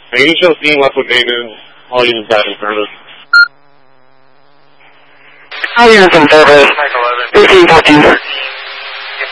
Initial scene, Westwood Maintenance, all units back in service. All units in service, 1514.